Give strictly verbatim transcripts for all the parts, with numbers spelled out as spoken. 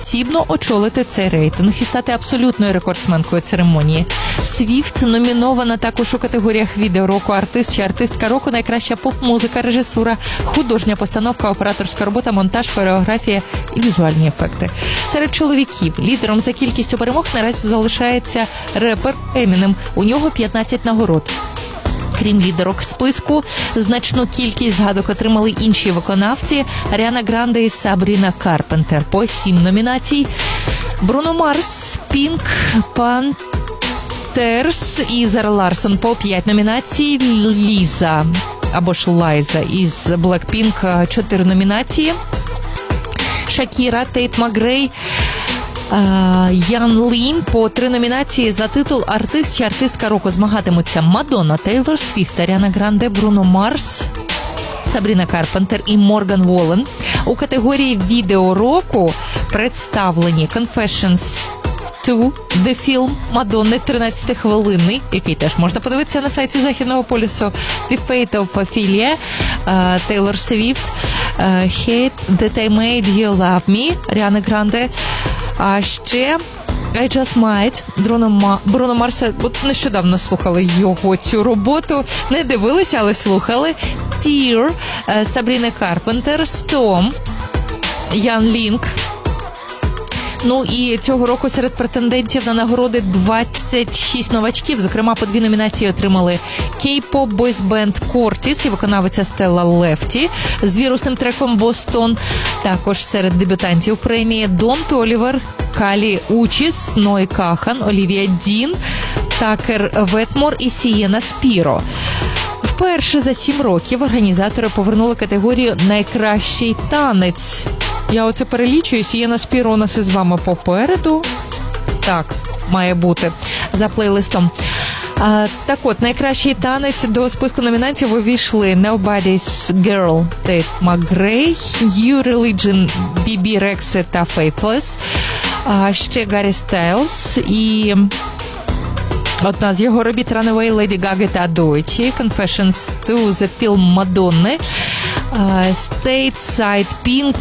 безподібно очолити цей рейтинг і стати абсолютною рекордсменкою церемонії. Свіфт номінована також у категоріях відео року, артист чи артистка року, найкраща поп-музика, режисура, художня постановка, операторська робота, монтаж, хореографія і візуальні ефекти. Серед чоловіків лідером за кількістю перемог наразі залишається репер Емінем. У нього п'ятнадцять нагород. Крім лідерок списку, значну кількість згадок отримали інші виконавці – Аріана Гранде і Сабріна Карпентер по сім номінацій, Бруно Марс, Пінк, Пантерс і Зара Ларсон по п'ять номінацій, Ліза або ж Лайза із Blackpink чотири номінації, Шакіра, Тейт Макгрей, Ян Лін по три номінації за титул «Артист» чи «Артистка року» змагатимуться Мадонна, Тейлор Свіфт, Аріана Гранде, Бруно Марс, Сабріна Карпентер і Морган Волен. У категорії «Відео року» представлені Confessions два, The Film Мадонни тринадцятихвилинний, який теж можна подивитися на сайті Західного полюсу, The Fate of Ophelia, Тейлор Свіфт, Hate That I Made You Love Me, Аріана Гранде, а ще I Just Might, Бруно, Ма... Бруно Марса. От нещодавно слухали його цю роботу. Не дивилися, але слухали. Tear, Сабріна Карпентер, Storm, Ян Лінк. Ну і цього року серед претендентів на нагороди двадцять шість новачків. Зокрема, по дві номінації отримали кей-поп бойсбенд Кортіс і виконавиця Стелла Лефті з вірусним треком «Бостон». Також серед дебютантів премії Дон Толівер, Калі Учіс, Ной Кахан, Олівія Дін, Такер Ветмор і Сієна Спіро. Вперше за сім років організатори повернули категорію «Найкращий танець». Я оце перелічую, Сієна Спіро у нас із вами попереду. Так, має бути за плейлистом. А, так от, найкращий танець до списку номінантів увійшли Nobody's Girl, Тейт Макгрей, You Religion, бі бі Рексе та Faithless, а ще Гаррі Стайлз і одна з його робіт Runaway, Леді Гаги та Дойчі, Confessions два, The Film Мадонни, Stateside Pink,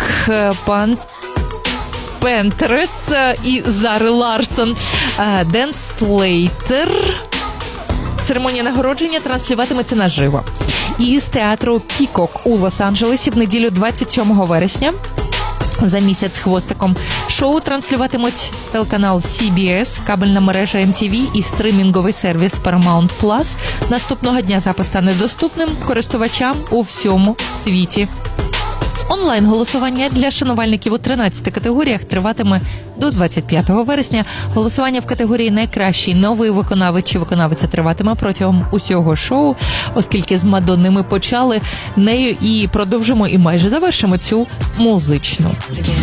Пантерс і Зари Ларсон, Ден Слейтер. Церемонія нагородження транслюватиметься наживо із театру Пікок у Лос-Анджелесі в неділю двадцять сьомого вересня. За місяць хвостиком. Шоу транслюватимуть телеканал сі бі ес, кабельна мережа ем ті ві і стримінговий сервіс Paramount Plus. Наступного дня запис стане доступним користувачам у всьому світі. Онлайн-голосування для шанувальників у тринадцяти категоріях триватиме до двадцять п'ятого вересня. Голосування в категорії «Найкращий новий виконавець» чи виконавиця триватиме протягом усього шоу, оскільки з Мадонни ми почали, нею і продовжимо, і майже завершимо цю музичну